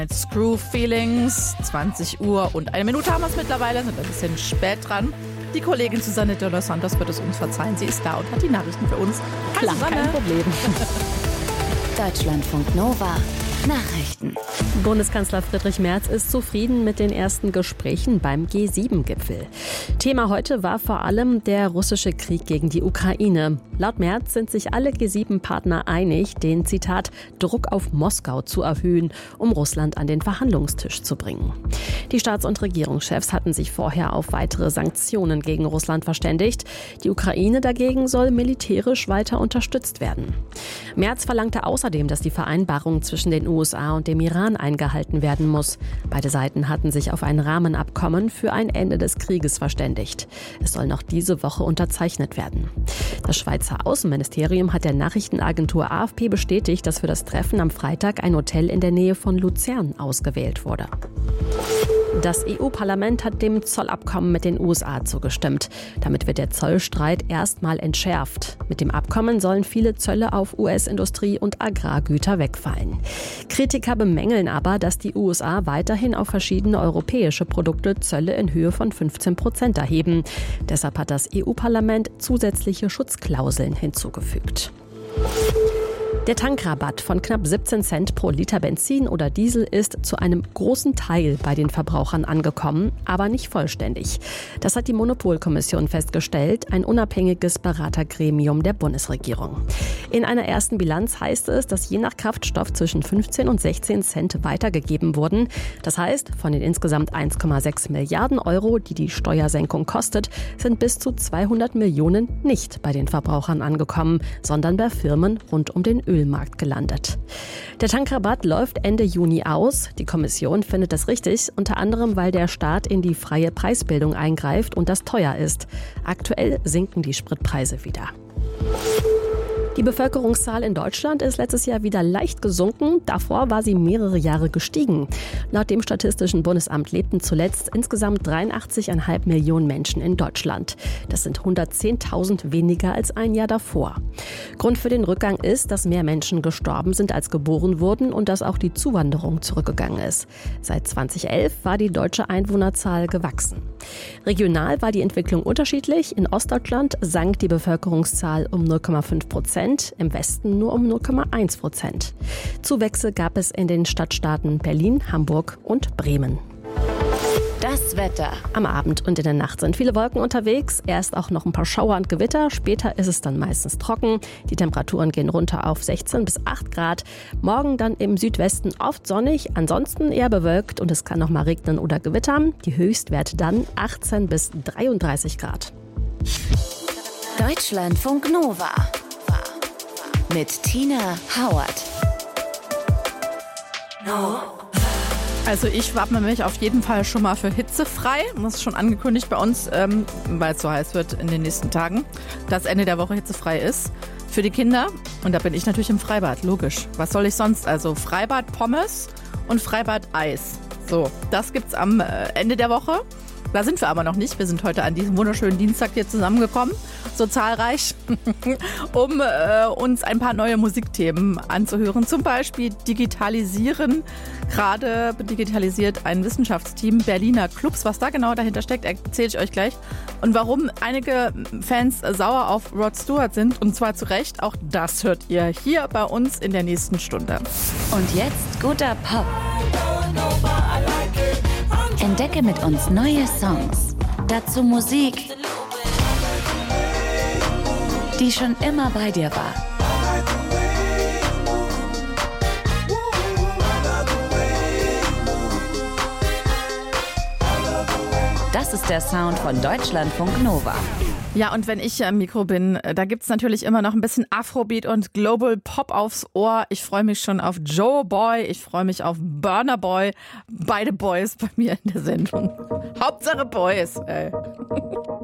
Screw Feelings, 20 Uhr und 1 Minute haben wir es mittlerweile, sind ein bisschen spät dran. Die Kollegin Susanne de los Santos wird es uns verzeihen. Sie ist da und hat die Nachrichten für uns. Klar, kein Problem. Deutschlandfunk Nova. Nachrichten. Bundeskanzler Friedrich Merz ist zufrieden mit den ersten Gesprächen beim G7-Gipfel. Thema heute war vor allem der russische Krieg gegen die Ukraine. Laut Merz sind sich alle G7-Partner einig, den, Zitat, Druck auf Moskau zu erhöhen, um Russland an den Verhandlungstisch zu bringen. Die Staats- und Regierungschefs hatten sich vorher auf weitere Sanktionen gegen Russland verständigt. Die Ukraine dagegen soll militärisch weiter unterstützt werden. Merz verlangte außerdem, dass die Vereinbarung zwischen den USA und dem Iran eingehalten werden muss. Beide Seiten hatten sich auf ein Rahmenabkommen für ein Ende des Krieges verständigt. Es soll noch diese Woche unterzeichnet werden. Das Schweizer Außenministerium hat der Nachrichtenagentur AFP bestätigt, dass für das Treffen am Freitag ein Hotel in der Nähe von Luzern ausgewählt wurde. Das EU-Parlament hat dem Zollabkommen mit den USA zugestimmt. Damit wird der Zollstreit erstmal entschärft. Mit dem Abkommen sollen viele Zölle auf US-Industrie- und Agrargüter wegfallen. Kritiker bemängeln aber, dass die USA weiterhin auf verschiedene europäische Produkte Zölle in Höhe von 15% erheben. Deshalb hat das EU-Parlament zusätzliche Schutzklauseln hinzugefügt. Der Tankrabatt von knapp 17 Cent pro Liter Benzin oder Diesel ist zu einem großen Teil bei den Verbrauchern angekommen, aber nicht vollständig. Das hat die Monopolkommission festgestellt, ein unabhängiges Beratergremium der Bundesregierung. In einer ersten Bilanz heißt es, dass je nach Kraftstoff zwischen 15 und 16 Cent weitergegeben wurden. Das heißt, von den insgesamt 1,6 Milliarden Euro, die die Steuersenkung kostet, sind bis zu 200 Millionen nicht bei den Verbrauchern angekommen, sondern bei Firmen rund um den Ölmarkt gelandet. Der Tankrabatt läuft Ende Juni aus. Die Kommission findet das richtig, unter anderem, weil der Staat in die freie Preisbildung eingreift und das teuer ist. Aktuell sinken die Spritpreise wieder. Die Bevölkerungszahl in Deutschland ist letztes Jahr wieder leicht gesunken. Davor war sie mehrere Jahre gestiegen. Laut dem Statistischen Bundesamt lebten zuletzt insgesamt 83,5 Millionen Menschen in Deutschland. Das sind 110.000 weniger als ein Jahr davor. Grund für den Rückgang ist, dass mehr Menschen gestorben sind, als geboren wurden und dass auch die Zuwanderung zurückgegangen ist. Seit 2011 war die deutsche Einwohnerzahl gewachsen. Regional war die Entwicklung unterschiedlich. In Ostdeutschland sank die Bevölkerungszahl um 0,5%. Im Westen nur um 0,1%. Zuwächse gab es in den Stadtstaaten Berlin, Hamburg und Bremen. Das Wetter. Am Abend und in der Nacht sind viele Wolken unterwegs. Erst auch noch ein paar Schauer und Gewitter. Später ist es dann meistens trocken. Die Temperaturen gehen runter auf 16 bis 8 Grad. Morgen dann im Südwesten oft sonnig, ansonsten eher bewölkt und es kann noch mal regnen oder gewittern. Die Höchstwerte dann 18 bis 33 Grad. Deutschlandfunk Nova. Mit Tina Howard. Also ich wappne mich auf jeden Fall schon mal für hitzefrei. Das ist schon angekündigt bei uns, weil es so heiß wird in den nächsten Tagen, dass Ende der Woche hitzefrei ist. Für die Kinder. Und da bin ich natürlich im Freibad, logisch. Was soll ich sonst? Also Freibad Pommes und Freibad Eis. So, das gibt's am Ende der Woche. Da sind wir aber noch nicht. Wir sind heute an diesem wunderschönen Dienstag hier zusammengekommen, so zahlreich, um uns ein paar neue Musikthemen anzuhören. Zum Beispiel Digitalisieren. Gerade digitalisiert ein Wissenschaftsteam Berliner Clubs. Was da genau dahinter steckt, erzähle ich euch gleich. Und warum einige Fans sauer auf Rod Stewart sind, und zwar zu Recht, auch das hört ihr hier bei uns in der nächsten Stunde. Und jetzt guter Pop. Entdecke mit uns neue Songs. Dazu Musik, die schon immer bei dir war. Das ist der Sound von Deutschlandfunk Nova. Ja, und wenn ich am Mikro bin, da gibt's natürlich immer noch ein bisschen Afrobeat und Global Pop aufs Ohr. Ich freue mich schon auf Joe Boy, ich freue mich auf Burna Boy. Beide Boys bei mir in der Sendung. Hauptsache Boys, ey.